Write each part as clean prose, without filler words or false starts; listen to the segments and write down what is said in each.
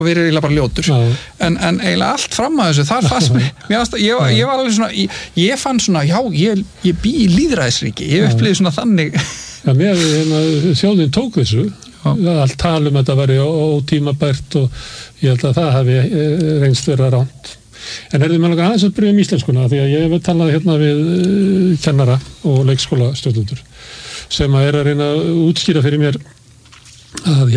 og verið eiginlega bara ljótur en eiginlega allt fram að þessu þar fannst ég var alveg svona ég fann svona, já, ég bý í lýðræðisríki, ég upplýði svona þannig mér þjóðin tók þessu allt tal þetta væri ótímabært og ég held að það hafi reynst vera ránt en mér langar aðeins að byrja íslenskuna því að ég hef talað hérna við kennara og leikskólastjórnendur sem að reyna að útskýra fyrir mér að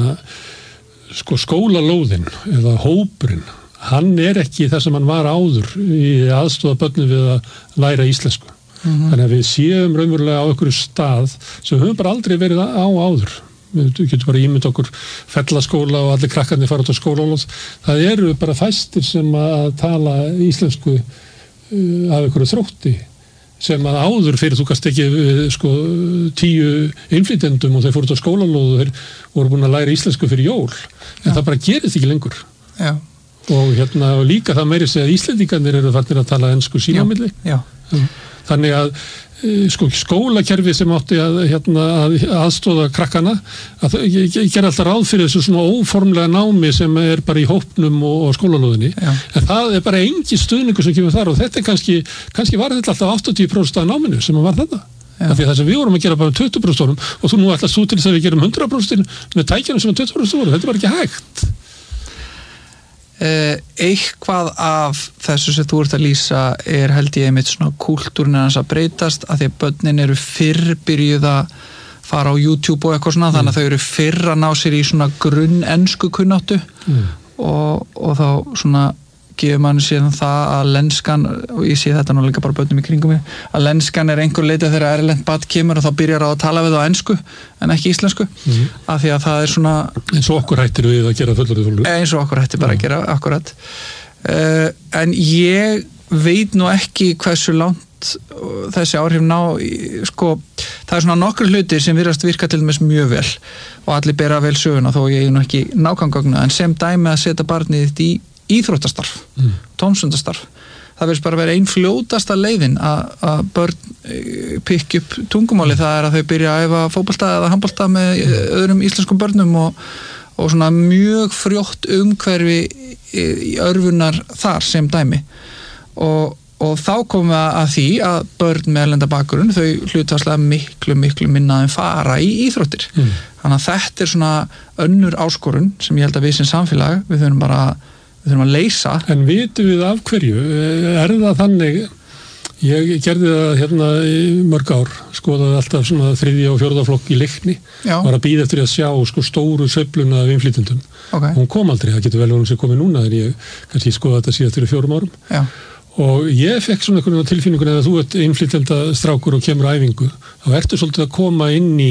skólalóðin eða hópurinn, hann ekki það sem hann var áður í aðstoða börnum við að læra íslensku. Þannig að við séum raunverulega á einhverju stað sem höfum bara aldrei verið á áður. Við getum bara ímynd okkur fellaskóla og allir krakkarnir fara út á skólalóð. Það eru bara fæstir sem að tala íslensku af einhverju þrótti sem að áður fyrir þú kannst ekki 10 innflytjendum og þeir fóru út á skólalóð og þeir voru búin að læra íslensku fyrir jól en það bara gerist ekki lengur og líka það meiri segja að Íslendingarnir eru farnir að tala ensku sín á milli þannig að skólakerfi sem átti að aðstoða krakkana að gera alltaf ráð fyrir þessu svona óformlega námi sem bara í hópnum og skólalóðinni en það bara engin stuðningur sem kemur þar og þetta kannski var þetta alltaf 80% af náminu sem var þetta af því að það sem við vorum að gera bara 20% og þú nú ætlast þú til þess að við gerum 100% með tækjanum sem 20% voru, þetta var ekki hægt eitthvað af þessu sem þú ert að lýsa held ég einmitt svona kúltúrin hans að breytast að því að börnin eru fyrr byrjuð að fara á YouTube og eitthvað svona þannig að þau eru fyrr að ná sér í svona grunn ensku kunnáttu og þá svona gefur mann síðan það að lenskan og ég sé þetta nú líka bara börnum í kringum mig að lenskan einhver leiti þegar erlent barn kemur og þá byrjar á að tala við á ensku en ekki íslensku af því að það svona eins og okkur hættir við að gera fullorðið eins og okkur hættir bara að gera akkurat en ég veit nú ekki hversu langt þessi áhrif ná það svona nokkur hlutir sem virðast virka til dæmis mjög vel og allir bera vel söguna þó ég nú ekki nákvæmgögnu en sem dæmi að setja barnið þitt í íþróttastarf, tómstundastarf það verðist bara vera ein fljótasta leiðin að börn pikki upp tungumáli, það að þau byrja að æfa fótbolta eða handbolta með öðrum íslenskum börnum og svona mjög frjótt umhverfi í örfunar þar sem dæmi og þá komum við að því að börn með erlenda bakgrunn, þau hlutfallslega miklu minna en fara í íþróttir þannig að þetta svona önnur áskorun sem ég held að við sem samfélag við þurfum að leysa. En vitum við af hverju? Það þannig? Ég gerði það í mörg ár, skoðaði alltaf svona 3. og 4. flokk í Leikni, var að bíða eftir að sjá stóru sveifluna af innflytjendum. Hún kom aldrei, það getur vel verið sem komið núna, en ég kannski skoðaði þetta síðan fyrir 4 árum. Og ég fekk svona einhvern tilfinningun að þú ert innflytjenda strákur og kemur á æfingu, þá ertu svolítið að koma inn í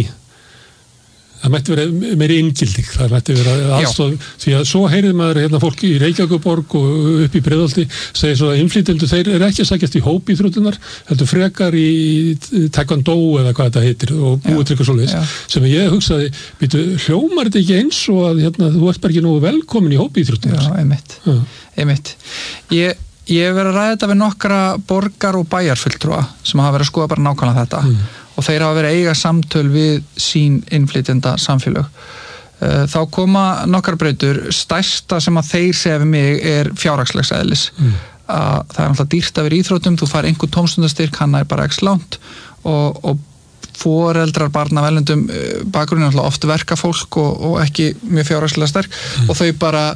það mætti vera meiri inngilding, það mætti vera aðstoð, því að svo heyrið maður fólk í Reykjavíkurborg og upp í Breiðholti segir svo að innflytjendur, þeir eru ekki að sækjast í hópíþróttirnar, heldur frekar í taekwondo eða hvað þetta heitir og búið til eitthvað svoleiðis, sem ég hugsaði, hljómar þetta ekki eins og að þú ert bara ekki nógu velkomin í hópíþróttirnar. Já, einmitt. Ég verið að ræða þetta við nokkra borgar- og bæjarfulltrúa sem hafa verið að skoða bara nákvæmlega þetta og þeir hafa verið að eiga samtöl við sín innflytjenda samfélög. Þá koma nokkar breytur, stærsta sem að þeir segja við mig fjárhagslegs eðlis. Það náttúrulega dýrt að vera í íþróttum, þú fær einhver tómstundastyrk, hann bara x langt og foreldrar barna af erlendum bakgrunni náttúrulega oft verkafólk og ekki mjög fjárhagslega sterk og þau bara,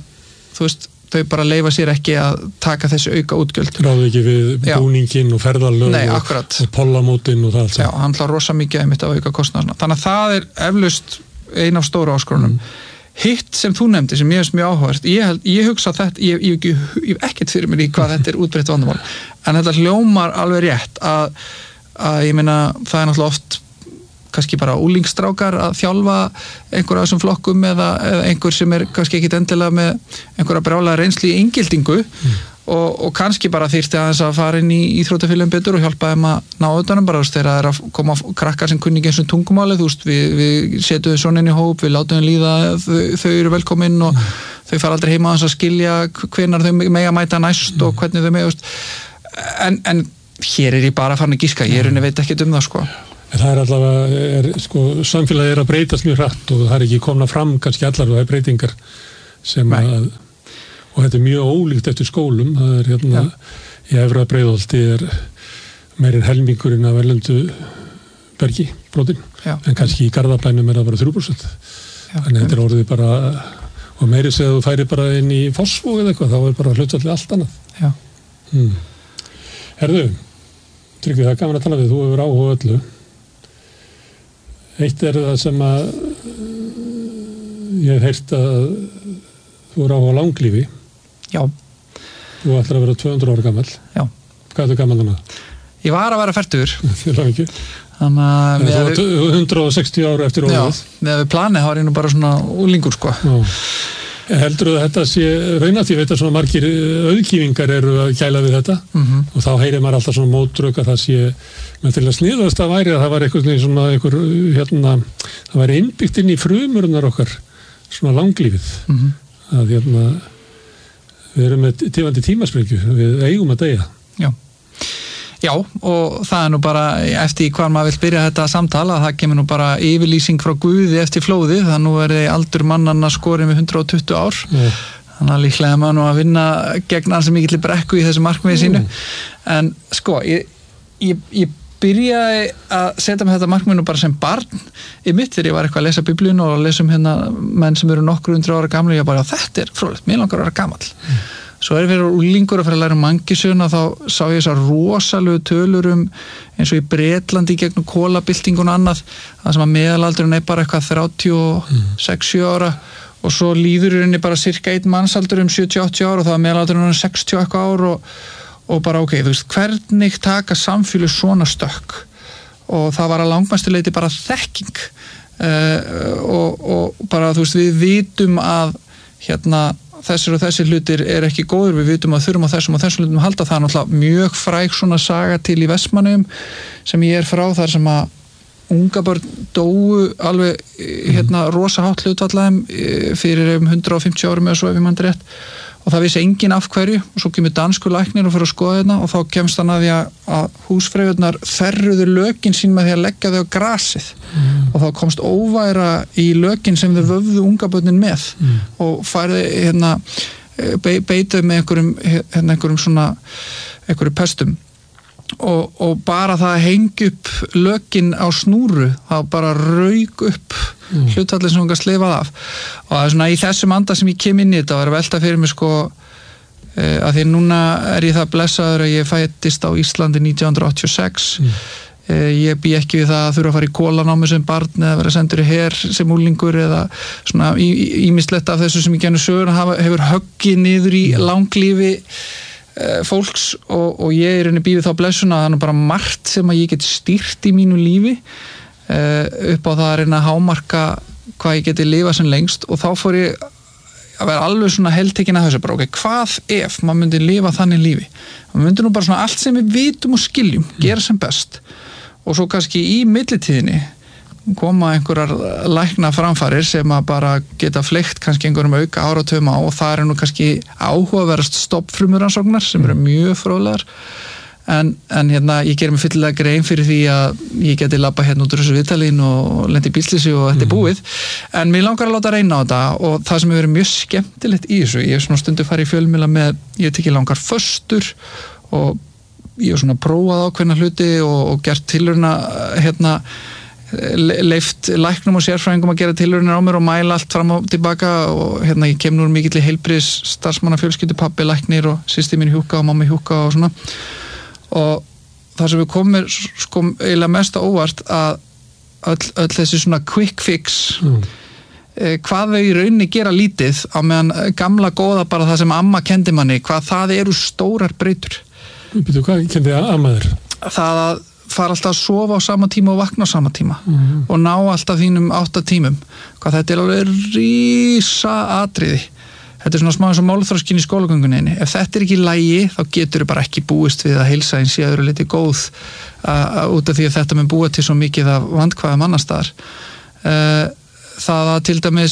þau bara leyfa sér ekki að taka þessi auka útgjöld. Ráðu ekki við búningin og ferðalög og pollamótin og það allt. Já, hann hlá rosa mikið einmitt að auka kostnaðarna. Þannig að það eflaust ein af stóru áskorunum. Hitt sem þú nefndi sem ég finnst mjög áhugavert, ég hugsa þetta, ég hef ekkert fyrir mér í hvað þetta útbreitt vandamál, en þetta hljómar alveg rétt að ég meina það náttúrulega oft kannski bara úlingstrákar að þjálfa einhverja af þessum flokkum eða einhver sem kannski ekkit endilega með einhverja brjálega reynslu í inngildingu og kannski bara þyrfti aðeins að fara inn í íþróttafélögum betur og hjálpa þeim að ná utanum bara þegar það að koma krakkar sem kunni ekki eins og tungumáli, við setjum þau svona inn í hóp, við látum þau líða, þau eru velkomin og þau fara aldrei heima að skilja hvenær þau mega mæta næst og hvernig þau mega, en hér ég bara farin að gíska, ég veit ekkert það En það allavega, samfélagið að breytast mjög hratt og það ekki komna fram kannski allar og það breytingar sem að, og þetta mjög ólíkt eftir skólum, það hérna í Efra Breiðholti meirinn helmingurinn af erlendu bergi, brotin, en kannski í Garðabænum það bara 3%. Þannig þetta orðið bara, og meiri segja þú færi bara inn í Fossvog eða eitthvað, þá bara hlutfallið allt annað. Herðu, Tryggvi, það gaman að tala við, þú hefur áhuga öllu. Eitt það sem að ég hef heyrt að þú er áhuga langlífi. Já. Þú ætlar að vera 200 ára gamall. Já. Hvað er gamall núna? Ég var að vera 40. Þér langt ekki. Þannig að þú 160 ára eftir orðið. Já, með við planið þá ég nú bara svona úlingur, sko. Heldur að þetta sé raunat, ég veit að svona margir auðkýfingar eru að kæla við þetta og þá heyrir maður alltaf svona mótrök að það sé, með til að sniðast að væri að það var eitthvað það væri innbyggt inn í frumurnar okkar, svona langlífið, að við erum með tifandi tímasprengju, við eigum að deyja. Já, og það nú bara eftir hvað maður vill byrja þetta samtala, það kemur nú bara yfirlýsing frá Guði eftir flóðið, það nú aldur mannanna skorinn við 120 ár. Þannig að líklega maður nú að vinna gegn hans sem mikill brekku í þessu markmiði sínu. En sko, ég byrjaði að setja með þetta markmið nú bara sem barn í mitt þegar ég var eitthvað að lesa biblíuna og lesa menn sem eru nokkur 100 ára gamli og ég bara, þetta fróðlegt, mér langar að vera gamall. Svo fyrir úlingur að fyrir að læra mannkísuna, þá sá ég þessar rosalegu tölur eins og í Bretlandi gegnum kólabyltingun og annað, það sem að meðalaldurinn bara eitthvað 36-7 ára og svo líður í rauninni bara cirka 1 mannsaldur 70-80 ára og það var meðalaldurinn 60 eitthvað ár og bara ok, þú veist, hvernig taka samfélag svona stökk og það var að langmestuleyti bara þekking og bara þú veist, við vitum að þessir og þessir hlutir ekki góður, við vitum að þurfum á þessum og þessum hlutum að halda, það náttúrulega mjög fræg svona saga til í Vestmannaeyjum sem ég frá, þar sem að unga börn dóu alveg rosa hátt hlutfall fyrir 150 árum eða svo ef ég mann rétt og það vissi enginn af hverju og svo kemur danskur læknir og fyrir að skoða og þá kemst hann að því að húsfreyjurnar þerruðu lökin sín með því að leggja þau á grasið og þá komst óværa í lökin sem þau vöfðu unga börnin með og færði beituð með einhverjum svona einhverjum pestum og bara það að hengja upp lökin á snúru þá bara rauk upp hlutfallið sem hún gæti slefað af og það svona í þessum anda sem ég kem inn í þetta var að velta fyrir mig sko að því núna ég það blessaður að ég fættist á Íslandi 1986 ég bý ekki við það að þurfa að fara í kólanámi sem barn eða vera sendur í her sem úlingur eða svona ýmislegt af þessu sem ég genur sögur hefur höggið niður í langlífi fólks og ég rauninni býð við þá blessuna að það er bara margt sem að ég get stýrt í mínu lífi upp á það að reyna að hámarka hvað ég geti lifað sem lengst og þá fór ég að vera alveg svona heldtekinn að þessu bara ok, hvað ef maður myndi lifa þannig lífi maður myndi nú bara svona allt sem við vitum og skiljum gera sem best og svo kannski í millitíðinni koma einhverjar lækna framfarir sem að bara geta fleygt kannski einhverjum auka áratugum á og það nú kannski áhugaverðast stofnfrumuransóknar sem eru mjög fróðlegar en ég gerir mig fyllilega grein fyrir því að ég geti labba út úr þessu viðtalín og lendi í bílslýsi og þetta búið en mér langar að láta reyna á þetta og það sem hefur verið mjög skemmtilegt í þessu ég hef svona stundu farið í fjölmiðla með ég tekið langar föstur og ég hef svona prófað ákveðna hluti og gert tilrauna leyft læknum og sérfræðingum að gera tilraunir á mér og mæla allt fram og tilbaka og ég kem nú mikilli heilbriðis starfsmanna fjölskyldu, pabbi læknir og systir mín hjúka og mamma hjúka og svona og það sem við komum sko eiginlega mest á óvart að öll þessi svona quick fix hvað þau í rauninni gera lítið á meðan gamla góða bara það sem amma kendi manni, hvað það eru stórar breytur. Býtu, hvað kendi amma þér? Það að fara alltaf að sofa á sama tíma og vakna á sama tíma og ná alltaf þínum 8 tímum hvað þetta alveg rísa atriði þetta svona smá eins og málþroskinn í skólagöngunni ef þetta ekki í lagi þá getur bara ekki búist við að heilsa eins séður liti góð út af því að þetta mun búa til svo mikið af vandkvæðum annars staðar það að til dæmis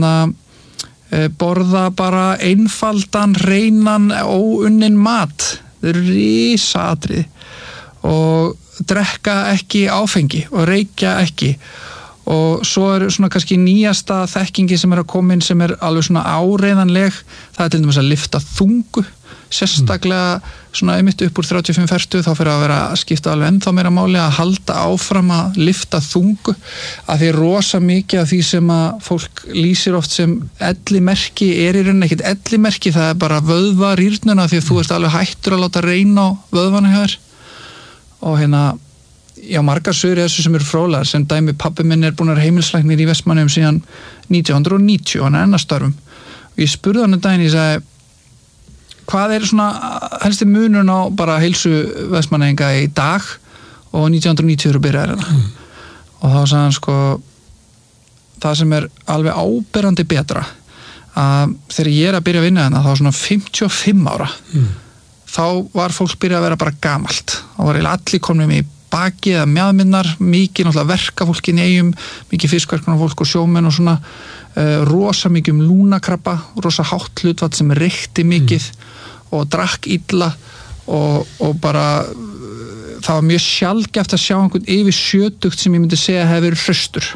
borða bara einfaldan, hreinan, óunnin mat þetta eru rísa atriði og drekka ekki áfengi og reykja ekki og svo svona kannski nýjasta þekkingi sem að koma inn sem alveg svona áreiðanleg, það til dæmis að lyfta þungu, sérstaklega svona einmitt upp úr 35-40 þá fyrir að vera að skipta alveg ennþá meira máli að halda áfram að lyfta þungu, að því rosa mikið af því sem að fólk lýsir oft sem ellimerki í rauninni ekkert ellimerki, það bara vöðvarýrnuna því að þú ert alveg hættur að láta reyna á vöðvana hjá þér og já, margar sögur þessu sem eru fróðlegar, sem dæmi pabbi minn búinn að vera heimilislæknir í Vestmannaeyjum síðan 1990 og hann enn að störfum og ég spurði hann daginn, ég sagði hvað svona helsti munurinn á bara heilsu Vestmannaeyinga í dag og 1990 eru byrjaðir og þá sagði hann sko það sem alveg áberandi betra að þegar ég að byrja að vinna þarna þá svona 55 ára þá var fólk byrjað að vera bara gamalt þá var allir komnir með baki eða mjaðminnar, mikið náttúrulega verkafólk í Eyjum, mikið fiskverkunar fólk og sjómenn og svona rosa mikið lúnakrabba, rosa hátt hlutfall sem reykti mikið og drakk illa og bara það var mjög sjaldgæft að sjá einhvern yfir 70 sem ég myndi segja hefur verið hraustur.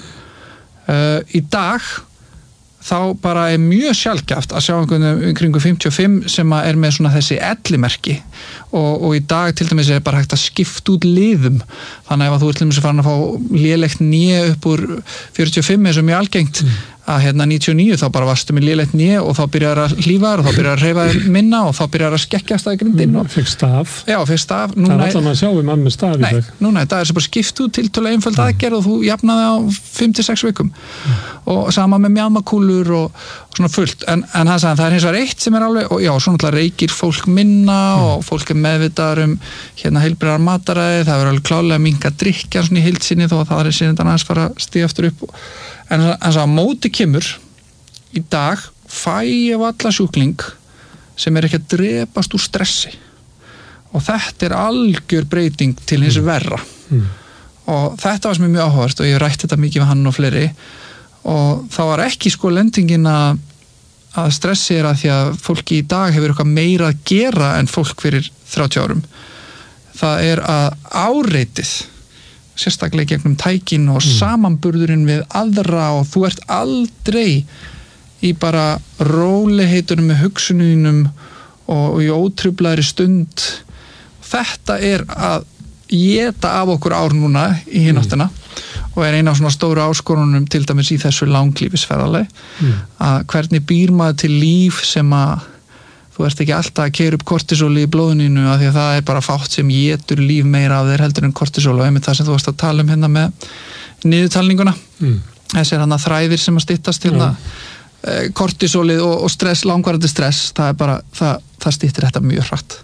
Í dag þá bara mjög sjaldgæft að sjá einhvern kringu 55 sem með svona þessi ellimerki og í dag til dæmis bara hægt að skipta út liðum þannig ef þú til dæmis farin að fá lélegt nýja upp úr 45 eins og mjög algengt að 99 þá bara varstu með lélegt nýja og þá byrjar að hlífa og þá byrjar að hreyfa minna og þá byrjar að skekkjast að grindin og fekk staf. Já, fekk staf. Það allan að sjá mann með staf í dag. Nei, núna í dag þessi bara skipt út tiltölulega einföld aðgerð og þú jafnaði á 5-6 vikum og sama með mjaðmakúlur og svona fullt en hann sagði það hins vegar eitt sem alveg og já, svona alltaf reykir fólk minna og fólk meðvitaður heilbrigðar mataræði, það alveg klálega minka drykkja svona í heild sinni þó að það sinni annars fara að stíga aftur upp en svo að móti kemur í dag fæ ég alla sjúkling sem ekki að drepast úr stressi og þetta algjör breyting til hins verra og þetta var sem mjög áhugavert og ég rætti þetta mikið við hann og fleiri og það var ekki sko lendingin að stressi að því að fólki í dag hefur eitthvað meira að gera en fólk fyrir 30 árum það að áreitið sérstaklega gegnum tækin og samanburðurinn við aðra og þú ert aldrei í bara róliheitunum með hugsununum og í ótruflaðri stund þetta að éta af okkur ár núna í hináttina og eina af svona stóru áskorunum til dæmis í þessu langlífisferðalagi að hvernig býr maður til líf sem að þú ert ekki alltaf að keyra upp kortisóli í blóðuninu af því að það bara fátt sem étur líf meira af þér heldur en kortisól og einmitt það sem þú varst að tala hérna með niðurtalninguna þessi þræðir sem að styttast kortisólið og stress, langvarandi stress það bara, það styttir þetta mjög hratt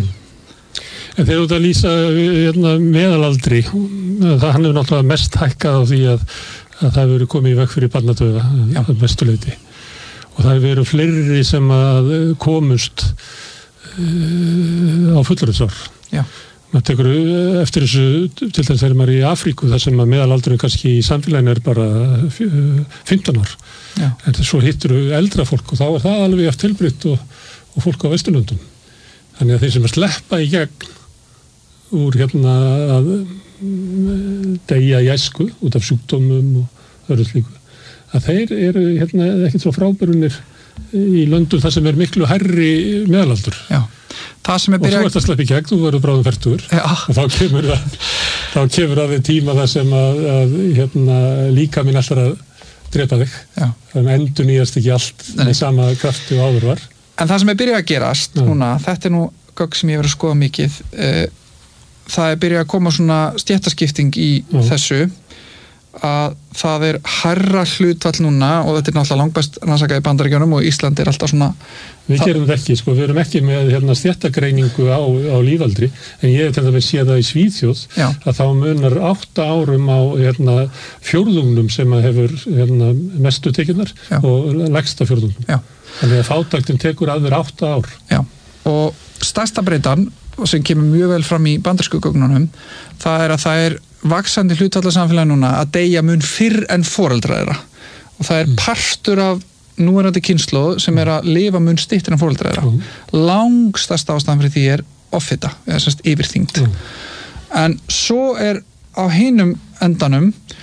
En þegar þú ert að lýsa meðalaldri það hann hefur náttúrulega mest hækkað á því að það hefur verið komið í veg fyrir barnadauða að mestu leyti og það hefur verið fleiri sem að komust á fullorðinsár. Já. Maður tekur eftir þessu til þess þegar maður er í Afríku þar sem að meðalaldurinn kannski í samfélaginu bara 15 ár. Já. En svo hittur eldra fólk og þá það alveg eftir tilbreytt og fólk á Vesturlöndum. Þannig að þeir sem að sleppa í gegn úr að deyja í æsku út af sjúkdómum og öðru slíku að þeir eru ekkert svo frábærunir í löndum þar sem miklu hærri meðalaldur. Já. Og þú ert að sleppa í gegn, þú verður bráðum fertugur og þá kemur að þið tíma þar sem að líkaminn alltaf að drepa þig. Já. Þannig endur nýjast ekki allt með sama krafti og áður var. En það sem byrjað að gerast núna, þetta nú gögn sem ég verið að skoða mikið, það byrjað að koma svona stéttaskipting í þessu að það hærra hlutfall núna og þetta náttúrulega langbest rannsakað í Bandaríkjunum og Ísland alltaf svona Við gerum þetta ekki, við erum ekki með stéttagreiningu á lífaldri en ég hef til dæmis séð það í Svíþjóð að þá munar 8 árum á fjórðungnum sem hefur mestu tekjurnar og lægsta fjórðungnum. Já. Þannig að fátæktin tekur að þér 8 ár. Já, og stærsta breytan sem kemur mjög vel fram í bandarísku gögnunum það að það vaxandi hlutfallasamfélagi núna að deyja mun fyrr en foreldra þeirra og það partur af núverandi kynslóð sem að lifa mun styttir en foreldra þeirra. Langstærsta ástæðan fyrir því offita, eða semst yfirþyngd. En svo á hinum endanum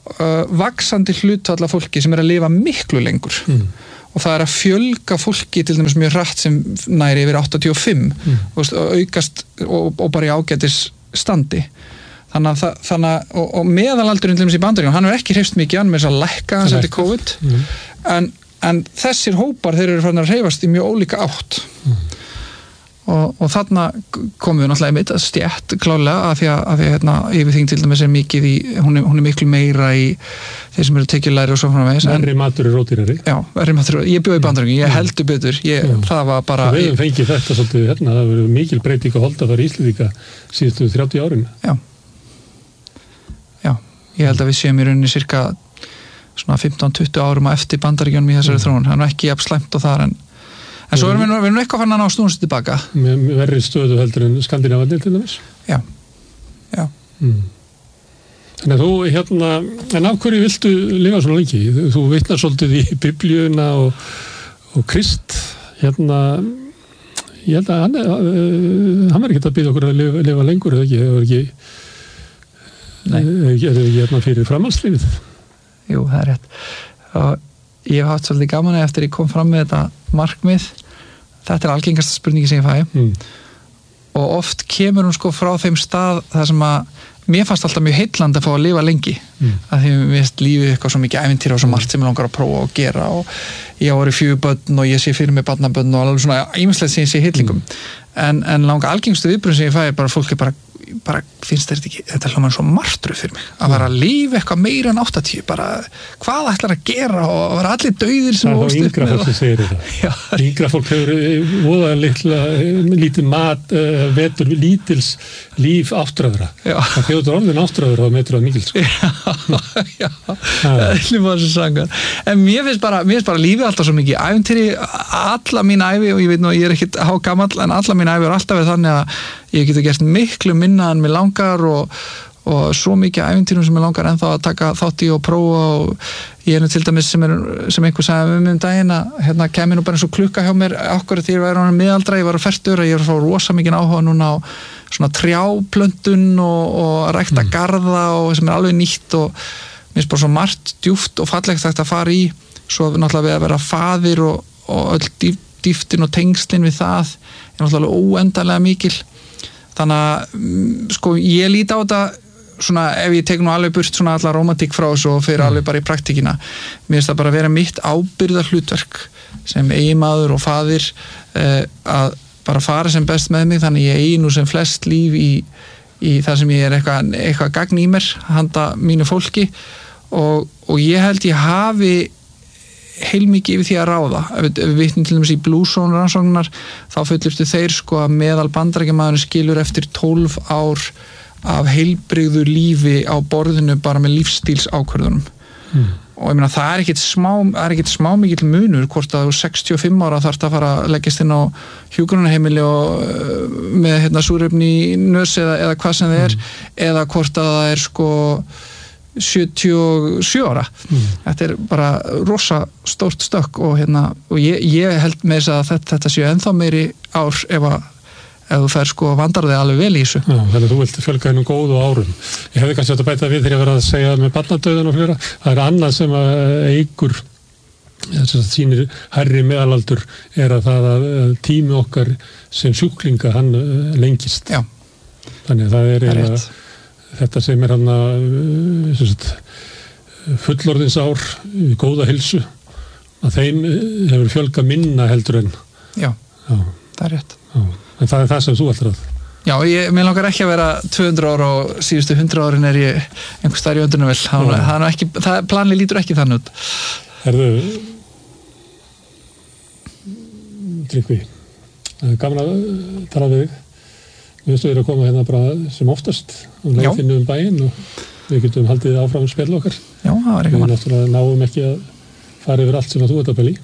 vaxandi hlutfall af fólki sem að lifa miklu lengur og það að fjölga fólki til dæmis mjög hratt sem næri yfir 85 og aukast og bara í ágætis standi þannig og meðalaldurinn til dæmis í Bandaríkjunum, hann ekki hreyfst mikið, hann með þess að lækka hans eftir COVID en þessir hópar, þeir eru farin að hreyfast í mjög ólíka átt og þarna komum við náttúrulega einmitt að stjætt klálega af því að hérna, yfirþyngd til dæmis mikið hún er miklu meira í þeir sem eru tekjulæri og svo framvegis. Verri matur er ódýrari. Já, verri matur. Ég bjó í Bandaríkjunum, ég heldur betur. Það var bara... Við höfum fengið þetta svolítið hérna, það verður mikil breyting að holda þar Íslendinga síðustu 30 árin. Já, ég held að við séum í rauninni cirka svona 15-20 árum eftir Bandaríkjunum í þessari þróun. Það er ekki jafn slæmt og þar en svo erum við eitthvað fann að ná snúnst tilbaka. Með verri stöðu heldur en Skandinavarnir til dæmis? Já. Þannig að þú hérna, en af hverju viltu lifa svona lengi? Þú vitnar svolítið í Biblíuna og Krist, hérna, ég held að hann var ekki að bíða okkur að lifa lengur, eða ekki? Það var ekki, er ekki hérna fyrir framhaldslífið? Jú, það er rétt. Og ég hef haft svolítið gaman eftir ég kom fram með þetta markmið. Þetta er algengasta spurningi sem ég fæ og oft kemur hún sko frá þeim stað þar sem að mér fannst alltaf mjög heillandi að fá að lifa lengi að því mér finnst lífið eitthvað svo mikið ævintýra og svo margt sem ég langar að prófa og gera og ég á orðið 4 börn og ég sé fyrir mig barnabörn og alveg svona ýmislegt sem ég sé heillingum en langa algengstu viðbrögð sem ég fæ bara fólk er bara finnst þetta hljómar svo martröð fyrir mig að vera að lifa eitthvað meira en 80 bara hvað ætlar að gera og að vera allir dauðir sem það er þá yngra fólk sem segir þetta yngra fólk hefur voða lítið mat vetur lítils líf áttræðra það hefur orðin áttræður þá metur það mikil já en mér finnst bara lífið alltaf svo mikið ævintýri alla mín ævi og ég veit nú ég er ekkit hágamall en alla mín ævi er alltaf verið þannig að ég geta gert miklu minna en mér langar og svo mikið ævintýrum sem mér langar ennþá að taka þátt í og prófa og ég er til dæmis sem einhver sagði daginn að hérna kemur nú bara eins og klukka hjá mér okkur þegar ég var orðinn miðaldra, ég var að fertugur að ég var að fá rosa mikið áhuga núna á svona trjáplöntun og rækta garða og sem er alveg nýtt og mér finnst bara svo margt djúpt og fallegt að fara í svo náttúrulega við að vera faðir og öll dýftin og tengslin við það er náttúrulega óendanlega mikil þannig að sko ég líti á þetta svona ef ég tek nú alveg burt svona alla romantík frá þessu og fyrir alveg bara í praktíkina mér finnst það bara að vera mitt ábyrgðar hlutverk sem eiginmaður og faðir að bara fara sem best með mig þannig ég eigi nú sem flest líf í það sem ég er eitthvað gagn í mér handa mínu fólki og ég held ég hafi heilmikið yfir því að ráða ef við vitnum til dæmis í Blue Zone rannsóknar þá fullyrtu þeir sko að meðal Bandaríkjamaðurinn skilur eftir 12 ár af heilbrigðu lífi á borðinu bara með lífstíls ákvörðunum og ég meina það er ekkit smá mikill munur hvort að þú 65 ára þarft að fara að leggjast inn á hjúkrunarheimili og með hérna súrefni í nös eða hvað sem það er eða hvort að það er sko 77 ára þetta er bara rosa stórt stökk og ég held með þess að þetta séu ennþá meiri ár ef þú fer sko vandar þig alveg vel í þessu þannig að þú vilt fjölga hennum góðu árum ég hefði kannski átt að bæta við þegar ég verið að segja með barnadauðan og flera það er annað sem að eigur sýnir hærri meðalaldur er að það að tími okkar sem sjúklinga hann lengist þannig að það er þetta sem er hann að fullorðins ár góða heilsu að þeim hefur fjölga minna heldur en já. Það er rétt en það er það sem þú ætlar að Já, mér langar ekki að vera 200 ára og síðustu 100 árin er ég einhver staðar í öndunum vel planli lítur ekki þannig út Herðu Tryggvi gaman að tala við þig Við erum að koma hérna bara sem oftast og finnum bæinn og við getum haldið áfram spjall okkar. Já, það var ekki Við náttúrulega náum ekki að fara yfir allt sem að þú ert að pæla í.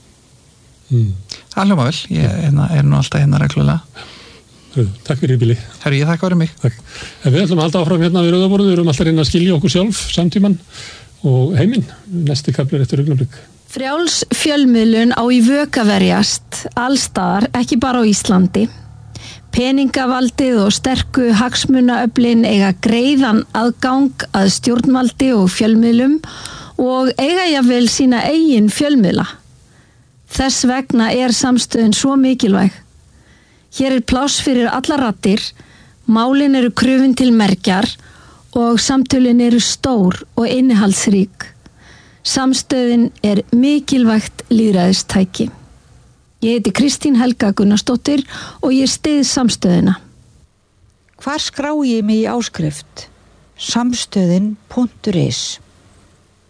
Það hljóma vel. Ég er nú alltaf hérna reglulega. Takk fyrir bíli. Herru, ég þakka fyrir mig. Takk. En við ætlum að halda áfram hérna við Rauðaborðið. Við erum alltaf reyna að skilja okkur sjálf, samtímann og heiminn. Næsti kafli eftir augnablik. Frjáls fjölmiðlun á í vök að verjast allstaðar, ekki bara á Íslandi. Peningavaldið og sterku hagsmunaöflin eiga greiðan aðgang að stjórnvaldi og fjölmiðlum og eiga jafnvel sína eigin fjölmiðla. Þess vegna samstöðin svo mikilvæg. Hér pláss fyrir allar raddir, málin eru krufin til mergjar og samtölin eru stór og innihaldsrík. Samstöðin mikilvægt lýðræðistæki. Ég heiti Kristín Helga Gunnarsdóttir og ég styð samstöðina. Hvar skrái ég mig í áskrift? Samstöðin.is